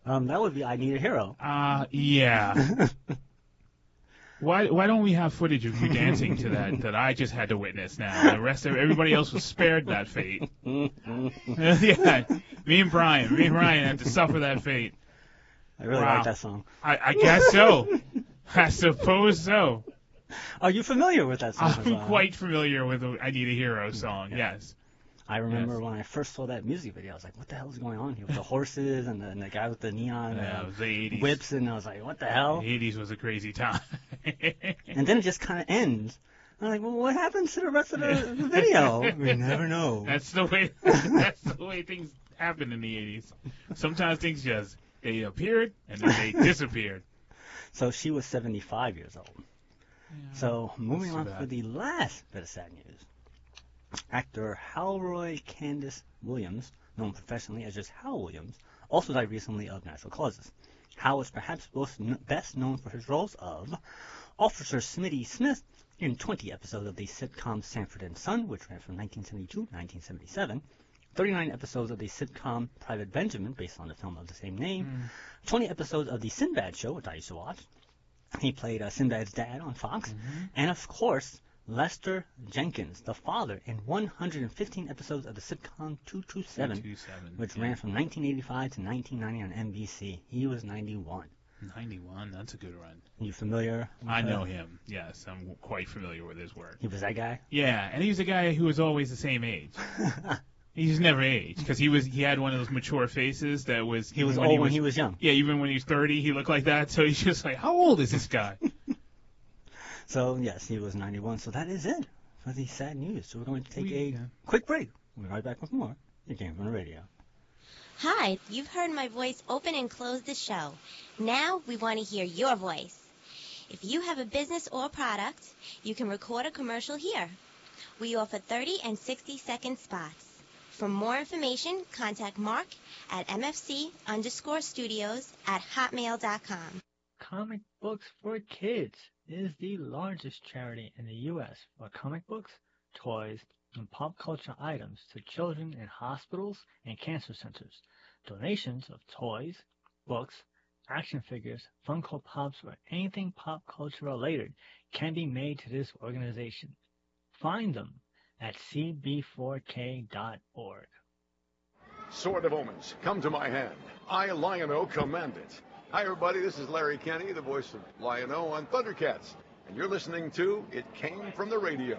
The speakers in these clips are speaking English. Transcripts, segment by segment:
That would be I Need a Hero. Yeah. Why don't we have footage of you dancing to that I just had to witness now? The rest of everybody else was spared that fate. Yeah, me and Brian had to suffer that fate. I really like that song. I guess so. I suppose so. Are you familiar with that song? I'm quite familiar with the I Need a Hero song, yes. I remember when I first saw that music video, I was like, what the hell is going on here with the horses and the guy with the neon it was the 80s. whips, and I was like, what the hell? The 80s was a crazy time. And then it just kind of ends. I'm like, well, what happens to the rest of the video? We never know. That's the way things happen in the 80s. Sometimes things just, they appeared and then they disappeared. So she was 75 years old. Yeah, so moving on for the last bit of sad news. Actor Halroy Candace Williams, known professionally as just Hal Williams, also died recently of natural causes. Hal was perhaps best known for his roles of Officer Smitty Smith in 20 episodes of the sitcom Sanford and Son, which ran from 1972 to 1977, 39 episodes of the sitcom Private Benjamin, based on the film of the same name, 20 episodes of the Sinbad Show, which I used to watch. He played Sinbad's dad on Fox, and of course, Lester Jenkins, the father, in 115 episodes of the sitcom 227, which ran from 1985 to 1990 on NBC. He was 91. 91, that's a good run. You familiar? I know him, yes. I'm quite familiar with his work. He was that guy? Yeah, and he was a guy who was always the same age. He's never aged, because he had one of those mature faces that was... He was old when he was young. Yeah, even when he was 30, he looked like that, so he's just like, how old is this guy? So, yes, he was 91. So that is it for the sad news. So we're going to take a quick break. We'll be right back with more. It came from the radio. Hi, you've heard my voice open and close the show. Now we want to hear your voice. If you have a business or product, you can record a commercial here. We offer 30 and 60-second spots. For more information, contact Mark at mfc_studios@hotmail.com. Comic Books for Kids is the largest charity in the U.S. for comic books, toys, and pop culture items to children in hospitals and cancer centers. Donations of toys, books, action figures, Funko Pops, or anything pop culture related can be made to this organization. Find them at cb4k.org. Sword of Omens, come to my hand. I, Lion-O, command it. Hi, everybody. This is Larry Kenny, the voice of Lion-O on Thundercats. And you're listening to It Came From the Radio.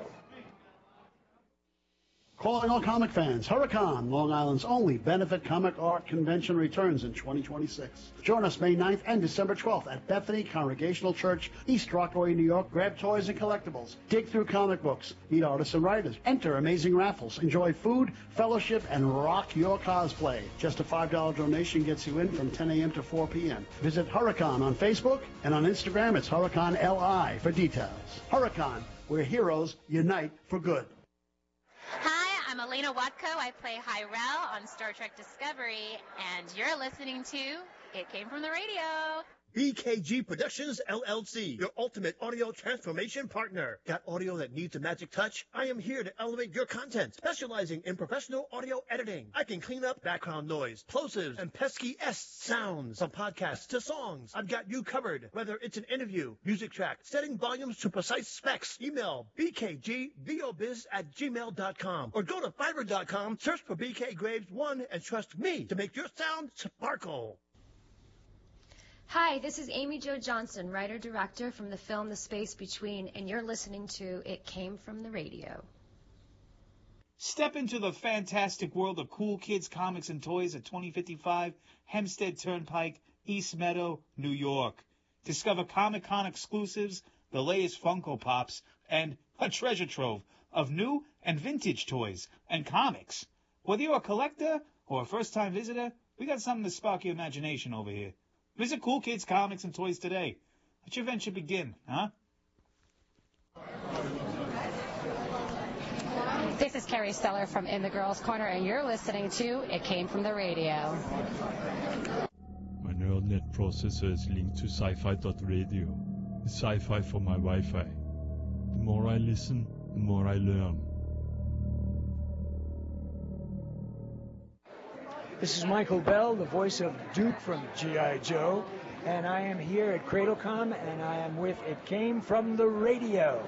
Calling all comic fans, Huracan, Long Island's only benefit comic art convention, returns in 2026. Join us May 9th and December 12th at Bethany Congregational Church, East Rockaway, New York. Grab toys and collectibles, dig through comic books, meet artists and writers, enter amazing raffles, enjoy food, fellowship, and rock your cosplay. Just a $5 donation gets you in from 10 a.m. to 4 p.m. Visit Huracan on Facebook, and on Instagram it's Huracan LI for details. Huracan, where heroes unite for good. I'm Elena Watko. I play Hyrel on Star Trek Discovery, and you're listening to It Came From the Radio. BKG Productions, LLC, your ultimate audio transformation partner. Got audio that needs a magic touch? I am here to elevate your content, specializing in professional audio editing. I can clean up background noise, plosives, and pesky S sounds. From podcasts to songs, I've got you covered. Whether it's an interview, music track, setting volumes to precise specs, email bkgvobiz@gmail.com or go to Fiverr.com, search for BK Graves 1, and trust me to make your sound sparkle. Hi, this is Amy Jo Johnson, writer-director from the film The Space Between, and you're listening to It Came From the Radio. Step into the fantastic world of cool kids, comics, and toys at 2055 Hempstead Turnpike, East Meadow, New York. Discover Comic-Con exclusives, the latest Funko Pops, and a treasure trove of new and vintage toys and comics. Whether you're a collector or a first-time visitor, we got something to spark your imagination over here. Visit Cool Kids Comics and Toys today. Let your venture begin, huh? This is Carrie Steller from In the Girls Corner, and you're listening to It Came From the Radio. My neural net processor is linked to sci-fi.radio. It's sci-fi for my Wi-Fi. The more I listen, the more I learn. This is Michael Bell, the voice of Duke from G.I. Joe, and I am here at CradleCon, and I am with It Came From the Radio.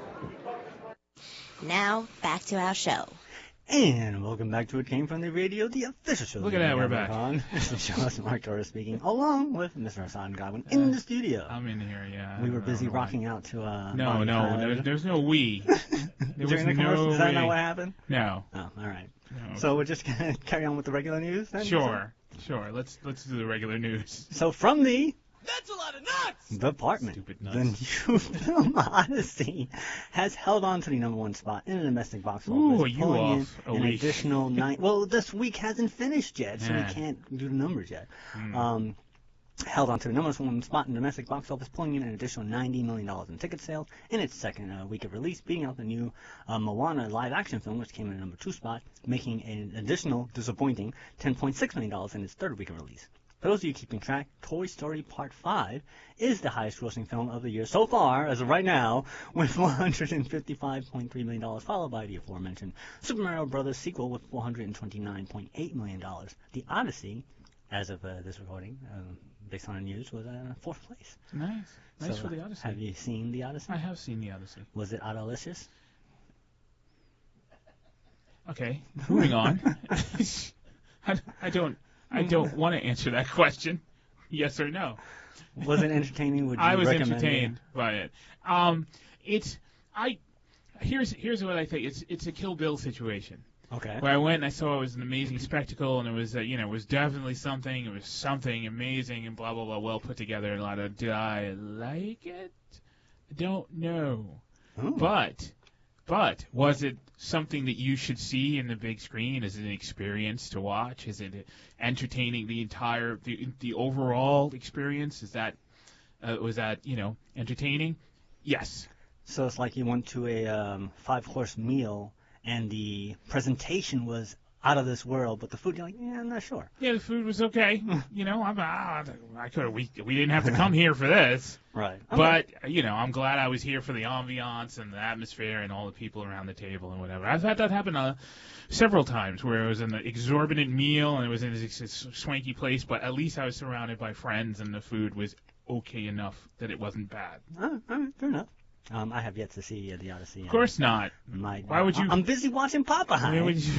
Now, back to our show. And welcome back to It Came From the Radio, the official show. Look at that, we're back. This is Josh Mark Torres speaking, along with Mr. Hassan Godwin in the studio. I'm in here, yeah. We were busy rocking out to there's no we. There was no Is that not what happened? No. Oh, all right. No. So we're just going to carry on with the regular news then? Sure. Let's do the regular news. So from the... That's a lot of nuts! Department. Stupid nuts. The new film Odyssey has held on to the #1 spot in the domestic box office, Ooh, you pulling off in a an week. additional 9. Well, this week hasn't finished yet, so Yeah. we can't do the numbers yet. Held on to the #1 spot in the domestic box office, pulling in an additional $90 million in ticket sales in its second week of release, beating out the new Moana live-action film, which came in at #2 spot, making an additional disappointing $10.6 million in its third week of release. For those of you keeping track, Toy Story Part 5 is the highest-grossing film of the year so far, as of right now, with $155.3 million, followed by the aforementioned Super Mario Bros. Sequel with $429.8 million. The Odyssey, as of this recording, based on the news, was fourth place. Nice for the Odyssey. Have you seen the Odyssey? I have seen the Odyssey. Was it Odalicious? Okay, moving on. I don't want to answer that question. Yes or no? Was it entertaining? Would you I was recommend entertained by it. Here's what I think. It's a Kill Bill situation. Okay. Where I went and I saw it was an amazing spectacle, and it was it was definitely something. It was something amazing and blah blah blah, well put together. And a lot of, did I like it? I don't know. Oh. But was it something that you should see in the big screen? Is it an experience to watch? Is it entertaining? The overall experience? Is that was that entertaining? Yes. So it's like you went to a 5-course meal and the presentation was out of this world, but the food, you're like, yeah, I'm not sure. Yeah, the food was okay. I could we didn't have to come here for this. Right. But I'm glad I was here for the ambiance and the atmosphere and all the people around the table and whatever. I've had that happen several times where it was an exorbitant meal and it was in this swanky place, but at least I was surrounded by friends and the food was okay enough that it wasn't bad. All right, fair enough. I have yet to see the Odyssey. Of course not. Why would you? I'm busy watching Popeye.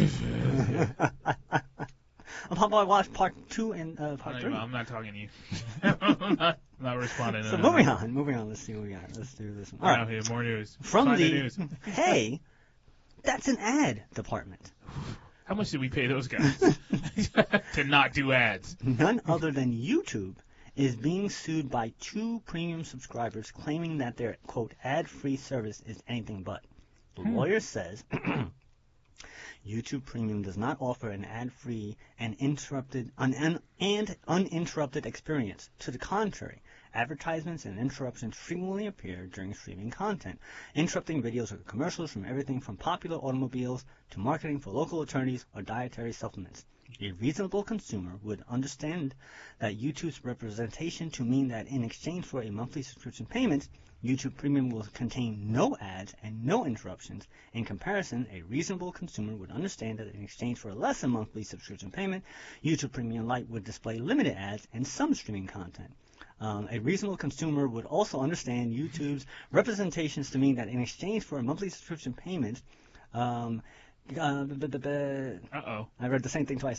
Popeye watched part 2 and part 3. I'm not talking to you. I'm not responding. So moving on. Let's see what we got. Let's do this one. All right. More news. From the news. Hey, that's an ad department. How much did we pay those guys to not do ads? None other than YouTube is being sued by 2 premium subscribers claiming that their, quote, ad-free service is anything but. The lawyer says YouTube Premium does not offer an ad-free and uninterrupted experience. To the contrary, advertisements and interruptions frequently appear during streaming content, interrupting videos or commercials from everything from popular automobiles to marketing for local attorneys or dietary supplements. A reasonable consumer would understand that YouTube's representation to mean that in exchange for a monthly subscription payment, YouTube Premium will contain no ads and no interruptions. In comparison, a reasonable consumer would understand that in exchange for a lesser monthly subscription payment, YouTube Premium Lite would display limited ads and some streaming content. A reasonable consumer would also understand YouTube's representations to mean that in exchange for a monthly subscription payment, I read the same thing twice.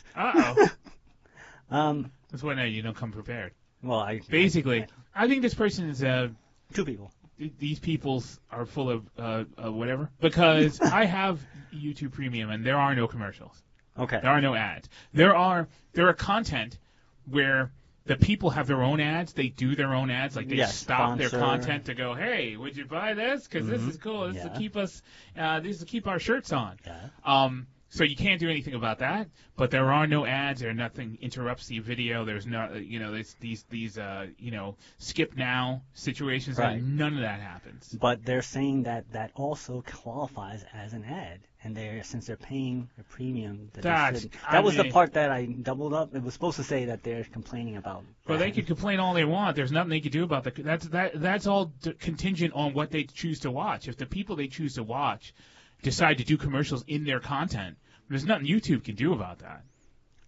That's why now you don't come prepared. Well, I think this person is 2 people. These people are full of whatever, because I have YouTube Premium and there are no commercials. Okay. There are no ads. There are content where the people have their own ads. They do their own ads. Like they stop their content to go, hey, would you buy this? Because this is cool. This will keep us. This will keep our shirts on. Yeah. So you can't do anything about that. But there are no ads. Or nothing interrupts the video. There's no, there's these skip now situations. Right. None of that happens. But they're saying that also qualifies as an ad. And since they're paying a premium, that was the part that I doubled up. It was supposed to say that they're complaining about. Well, they could complain all they want. There's nothing they could do about that. That's all contingent on what they choose to watch. If the people they choose to watch decide to do commercials in their content, there's nothing YouTube can do about that.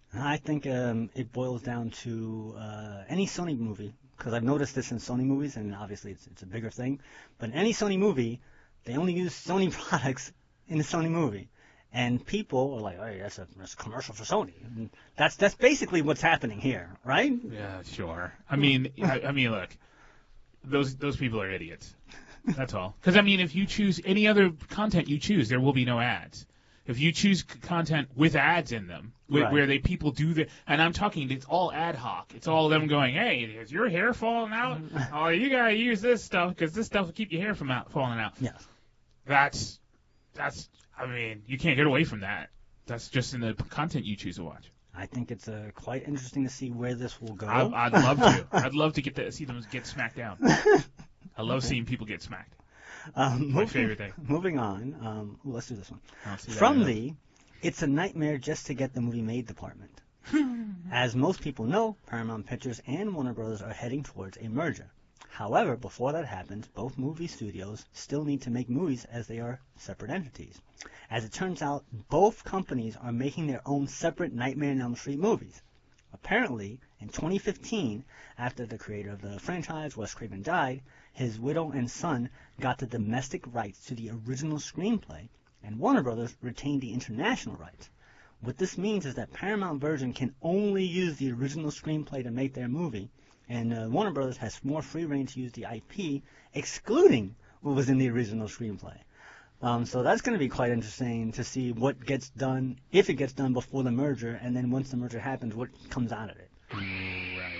I think it boils down to any Sony movie, because I've noticed this in Sony movies, and obviously it's a bigger thing. But in any Sony movie, they only use Sony products in the Sony movie. And people are like, hey, that's a commercial for Sony. And that's basically what's happening here, right? Yeah, sure. I mean, look, those people are idiots. That's all. Because, I mean, if you choose any other content you choose, there will be no ads. If you choose content with ads in them, where people do the, and I'm talking, it's all ad hoc. It's all them going, hey, is your hair falling out? Oh, you gotta use this stuff because this stuff will keep your hair from falling out. Yes. That's. I mean, you can't get away from that. That's just in the content you choose to watch. I think it's quite interesting to see where this will go. I'd love to. I'd love to see them get smacked down. I love seeing people get smacked. My favorite thing. Moving on, let's do this one. From the It's a Nightmare Just to Get the Movie Made department. As most people know, Paramount Pictures and Warner Bros. Are heading towards a merger. However, before that happens, both movie studios still need to make movies as they are separate entities. As it turns out, both companies are making their own separate Nightmare on Elm Street movies. Apparently, in 2015, after the creator of the franchise, Wes Craven, died, his widow and son got the domestic rights to the original screenplay, and Warner Bros. Retained the international rights. What this means is that Paramount Virgin can only use the original screenplay to make their movie, and Warner Bros. Has more free reign to use the IP, excluding what was in the original screenplay. So that's going to be quite interesting to see what gets done, if it gets done before the merger, and then once the merger happens, what comes out of it. Right.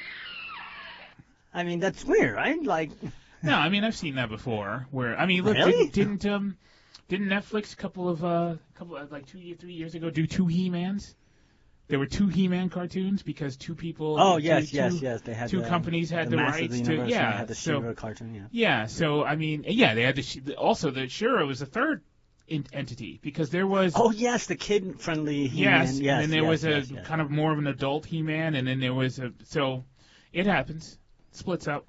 I mean, that's weird, right? Like. No, I mean, I've seen that before. Where, I mean, look, really? didn't Netflix a couple of like 3 years ago do 2 He-Mans? There were 2 He-Man cartoons because 2 people. Oh yes. They had 2 companies had the rights to. Yeah, they had the She-Ra cartoon. Yeah. Yeah. So I mean, yeah, they had also the She-Ra was a third entity because there was. Oh yes, the kid-friendly He-Man. Yes. And then there was kind of more of an adult He-Man, and then there was so it happens, splits up.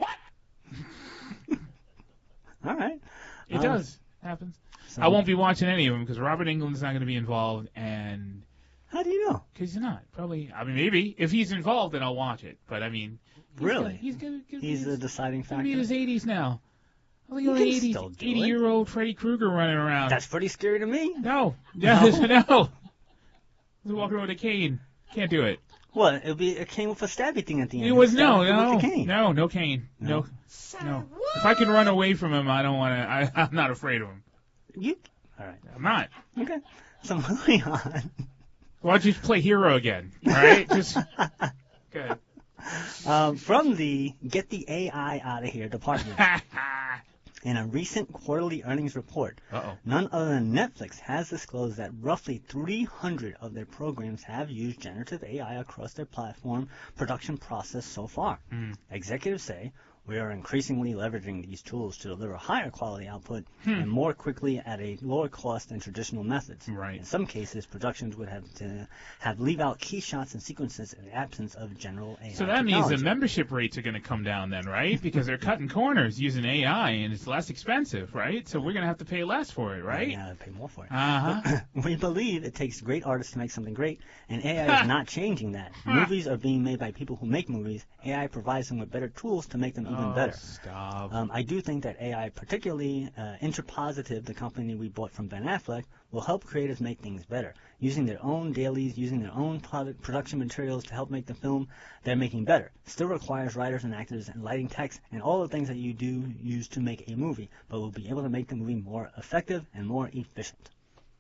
All right. It does happens. So, I won't be watching any of them because Robert Englund's not going to be involved, and. How do you know? Because he's not. Probably. I mean, maybe. If he's involved, then I'll watch it. But, I mean. He's the deciding factor. He's in his 80s now. Look at the 80-year-old Freddy Krueger running around. That's pretty scary to me. No. No. He's walking with a cane. Can't do it. What? It'll be a cane with a stabby thing at the end. It was no cane. No. If I can run away from him, I don't want to. I'm not afraid of him. All right. I'm not. Okay. So moving on. Why don't you play hero again? All right? Just good. From the Get the AI Out of Here department. In a recent quarterly earnings report, none other than Netflix has disclosed that roughly 300 of their programs have used generative AI across their platform production process so far. Executives say, we are increasingly leveraging these tools to deliver higher quality output and more quickly at a lower cost than traditional methods. Right. In some cases, productions would have to leave out key shots and sequences in the absence of general AI So that means the membership rates are going to come down then, right? Because they're cutting corners using AI and it's less expensive, right? So we're going to have to pay less for it, right? Yeah, pay more for it. Uh-huh. We believe it takes great artists to make something great, and AI is not changing that. Movies are being made by people who make movies. AI provides them with better tools to make them even better. Stop. I do think that AI, particularly Interpositive, the company we bought from Ben Affleck, will help creators make things better. Using their own dailies, using their own production materials to help make the film they're making better. Still requires writers and actors and lighting techs and all the things that you do use to make a movie, but will be able to make the movie more effective and more efficient.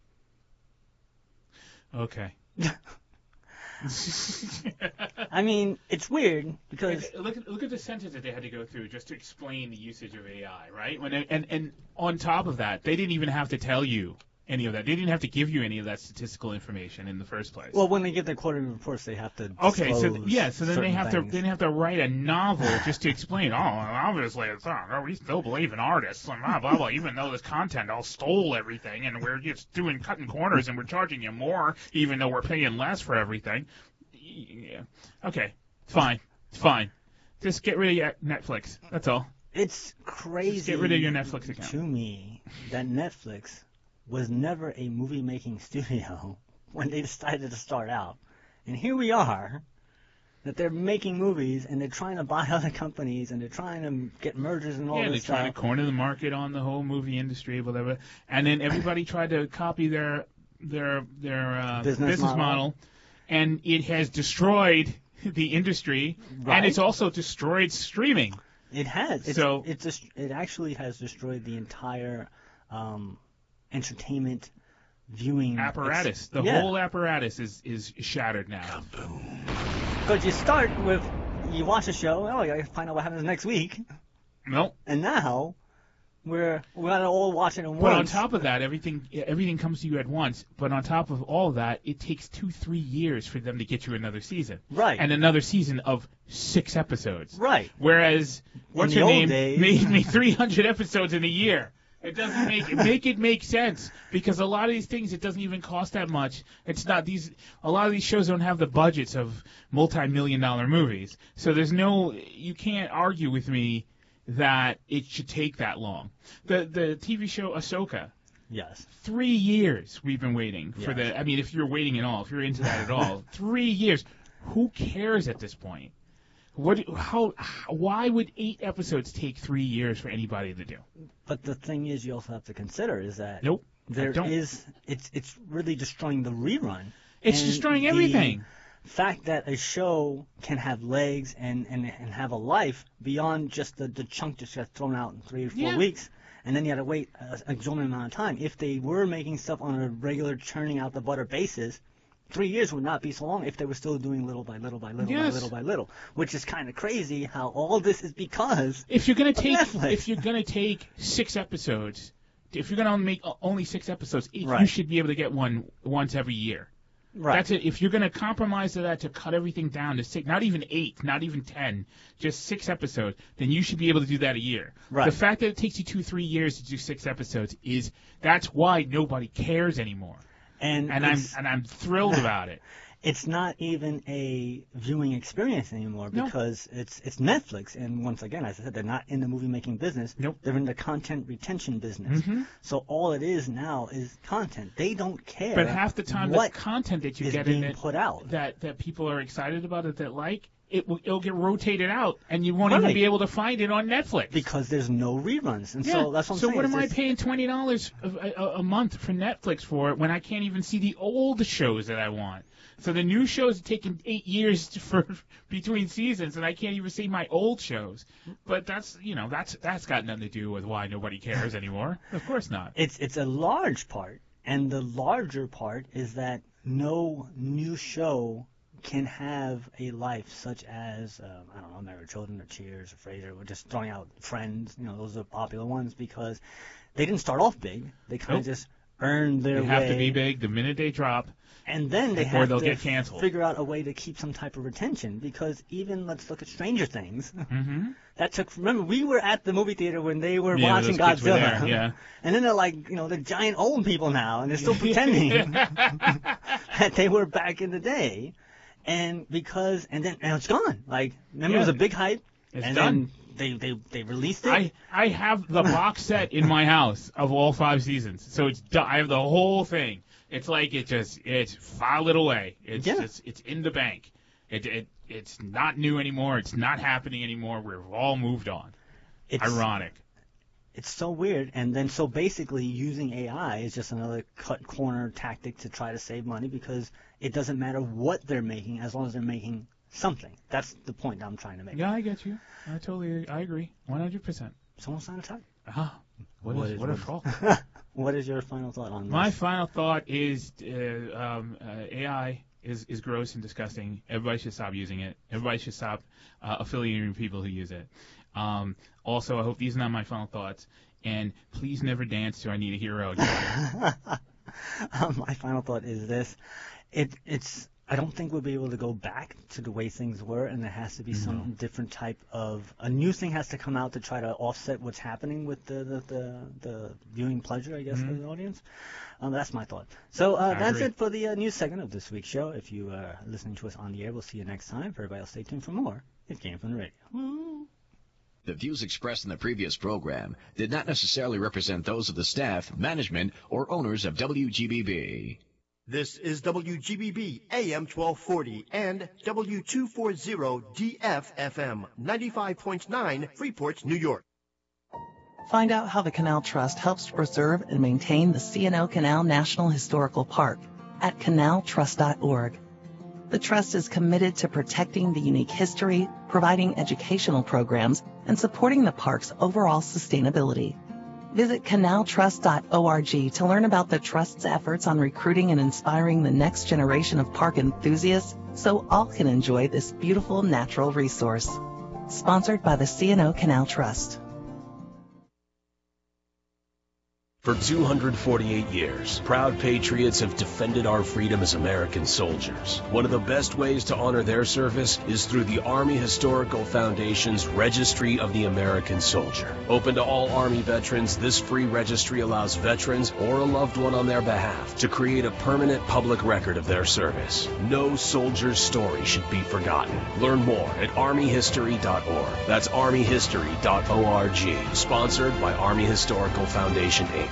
Okay. I mean, it's weird because look at the sentence that they had to go through just to explain the usage of AI, right? And on top of that, they didn't even have to tell you any of that. They didn't have to give you any of that statistical information in the first place. Well, when they give their quarterly reports, they have to disclose so then they have to write a novel just to explain. Oh, obviously it's not. Oh, we still believe in artists and blah blah blah. Even though this content all stole everything and we're just cutting corners and we're charging you more, even though we're paying less for everything. Yeah. Okay, fine. Just get rid of your Netflix. That's all. It's crazy. Just get rid of your Netflix account. To me, that Netflix was never a movie-making studio when they decided to start out. And here we are, that they're making movies, and they're trying to buy other companies, and they're trying to get mergers and all Yeah, this they're trying stuff. to corner the market on the whole movie industry, whatever. And then everybody tried to copy their business model, and it has destroyed the industry, Right. and it's also destroyed streaming. It has. So It actually has destroyed the entire entertainment viewing apparatus. The whole apparatus is shattered now. Because you start with, you watch a show, oh, you gotta find out what happens next week. Nope. And now, we're gonna all watch it at once. But on top of that, everything comes to you at once. But on top of all that, it takes 2-3 years for them to get you another season. Right. And another season of 6 episodes. Right. Whereas, what's In her the name old days. made me 300 episodes in a year. It doesn't make it make sense, because a lot of these things, it doesn't even cost that much. It's not a lot of these shows don't have the budgets of multi-million-dollar movies. So you can't argue with me that it should take that long. The TV show Ahsoka. Yes. 3 years we've been waiting for Yes. I mean, if you're waiting at all, if you're into that at all, 3 years. Who cares at this point? Why would 8 episodes take 3 years for anybody to do? But the thing is, you also have to consider is that Nope. it's really destroying the rerun. It's And destroying everything. The fact that a show can have legs and have a life beyond just the chunk that gets thrown out in 3 or 4 weeks, and then you have to wait an exorbitant amount of time. If they were making stuff on a regular churning out the butter basis, 3 years would not be so long if they were still doing little by little by little by little by little, which is kind of crazy how all this is because if you're gonna take Netflix. if you're gonna take 6 episodes, if you're gonna make only 6 episodes, you Right. should be able to get one once every year. Right. That's it. If you're gonna compromise to that to cut everything down to 6, not even 8, not even 10, just 6 episodes, then you should be able to do that a year. Right. The fact that it takes you 2-3 years to do 6 episodes that's why nobody cares anymore. And I'm thrilled about it. It's not even a viewing experience anymore because it's Netflix, and once again, as I said, they're not in the movie making business. Nope. They're in the content retention business. Mhm. So all it is now is content. They don't care. But half the time, the what content that you is get being in it put out. that people are excited about it, that like, it'll get rotated out, and you won't even Right. be able to find it on Netflix. Because there's no reruns, and Yeah. so that's what I'm so saying. what It's am I just- paying $20 a month for Netflix for when I can't even see the old shows that I want? So the new shows are taking 8 years for between seasons, and I can't even see my old shows. But that's got nothing to do with why nobody cares anymore. Of course not. It's a large part, and the larger part is that no new show can have a life such as I don't know, Married Children or Cheers or Frasier. We're just throwing out Friends. Those are popular ones because they didn't start off big. They kind of just earned their They way. have to be big the minute they drop. And then they or have they'll to get canceled. figure out a way to keep some type of retention because even let's look at Stranger Things. Mm-hmm. That took. Remember, we were at the movie theater when they were Yeah, watching those kids were Godzilla. there, yeah. And then they're like, they're giant old people now, and they're still pretending that they were back in the day. And then it's gone. Like, remember, it was a big hype. It's and done. Then they released it. I have the box set in my house of all 5 seasons, so it's done. I have the whole thing. It's like it's filed it away. It's in the bank. It's not new anymore. It's not happening anymore. We've all moved on. Ironic. It's so weird. And then so basically using AI is just another cut corner tactic to try to save money because it doesn't matter what they're making as long as they're making something. That's the point I'm trying to make. Yeah, I get you. I agree. 100%. Someone sign a tie. What a fault. What is your final thought on this? My final thought is AI is gross and disgusting. Everybody should stop using it. Everybody should stop affiliating people who use it. Also, I hope these are not my final thoughts. And please never dance to I Need a Hero again. My final thought is this. I don't think we'll be able to go back to the way things were, and there has to be some different type of a new thing has to come out to try to offset what's happening with the viewing pleasure, I guess, for the audience. That's my thought. So that's agree. it for the news segment of this week's show. If you are listening to us on the air, we'll see you next time. For everybody else, stay tuned for more. It came from the radio. The views expressed in the previous program did not necessarily represent those of the staff, management, or owners of WGBB. This is WGBB AM 1240 and W240DF-FM 95.9 Freeport, New York. Find out how the Canal Trust helps to preserve and maintain the C&O Canal National Historical Park at canaltrust.org. The Trust is committed to protecting the unique history, providing educational programs, and supporting the park's overall sustainability. Visit canaltrust.org to learn about the Trust's efforts on recruiting and inspiring the next generation of park enthusiasts so all can enjoy this beautiful natural resource. Sponsored by the C&O Canal Trust. For 248 years, proud patriots have defended our freedom as American soldiers. One of the best ways to honor their service is through the Army Historical Foundation's Registry of the American Soldier. Open to all Army veterans, this free registry allows veterans or a loved one on their behalf to create a permanent public record of their service. No soldier's story should be forgotten. Learn more at armyhistory.org. That's armyhistory.org. Sponsored by Army Historical Foundation, Inc.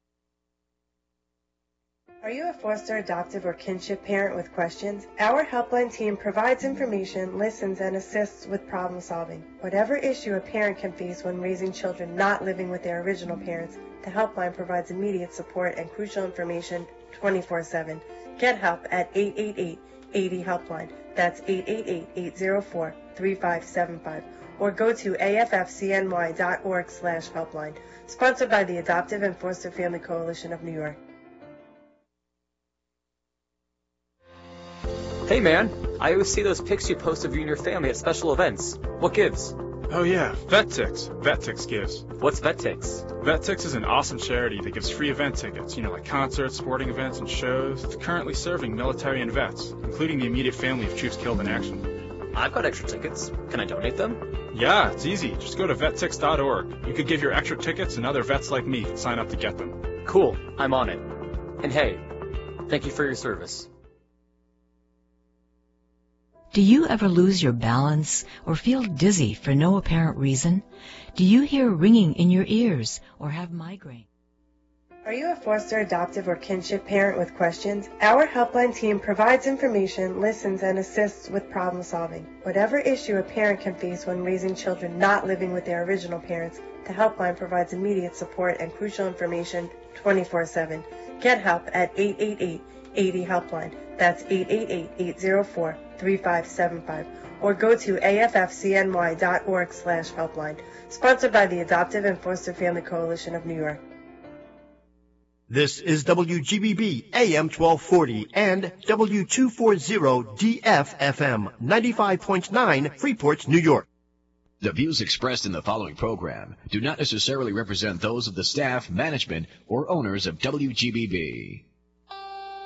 Are you a foster, adoptive, or kinship parent with questions? Our helpline team provides information, listens, and assists with problem solving. Whatever issue a parent can face when raising children not living with their original parents, the helpline provides immediate support and crucial information 24/7. Get help at 888-80-HELPLINE. That's 888-804-3575. Or go to affcny.org/helpline. Sponsored by the Adoptive and Foster Family Coalition of New York. Hey man, I always see those pics you post of you and your family at special events. What gives? Oh yeah, VetTix. VetTix gives. What's VetTix? VetTix is an awesome charity that gives free event tickets, like concerts, sporting events, and shows. It's currently serving military and vets, including the immediate family of troops killed in action. I've got extra tickets. Can I donate them? Yeah, it's easy. Just go to vettix.org. You could give your extra tickets and other vets like me can sign up to get them. Cool, I'm on it. And hey, thank you for your service. Do you ever lose your balance or feel dizzy for no apparent reason? Do you hear ringing in your ears or have migraine? Are you a foster, adoptive, or kinship parent with questions? Our helpline team provides information, listens, and assists with problem solving. Whatever issue a parent can face when raising children not living with their original parents, the helpline provides immediate support and crucial information 24/7. Get help at 888-80-HELPLINE. That's 888-804-3575. Or go to affcny.org/helpline. Sponsored by the Adoptive and Foster Family Coalition of New York. This is WGBB AM 1240 and W240DF-FM 95.9 Freeport, New York. The views expressed in the following program do not necessarily represent those of the staff, management, or owners of WGBB.